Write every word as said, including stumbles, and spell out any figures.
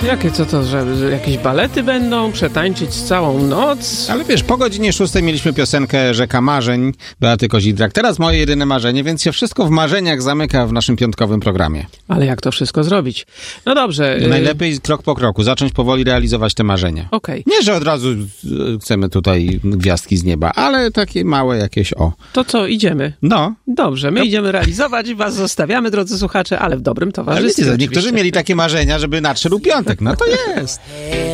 Jakie co to, że, że jakieś balety będą? Przetańczyć całą noc? Ale wiesz, po godzinie szóstej mieliśmy piosenkę Rzeka Marzeń Beaty Kozidrak. Teraz moje jedyne marzenie, więc się wszystko w marzeniach zamyka w naszym piątkowym programie. Ale jak to wszystko zrobić? No dobrze. Najlepiej krok po kroku, zacząć powoli realizować te marzenia. Okej. Nie, że od razu chcemy tutaj gwiazdki z nieba, ale takie małe jakieś o. To co, idziemy? No. Dobrze, my no. idziemy realizować, was zostawiamy, drodzy słuchacze, ale w dobrym towarzystwie. Ale wiecie, niektórzy mieli takie marzenia, żeby nadszedł piątek. No to jest.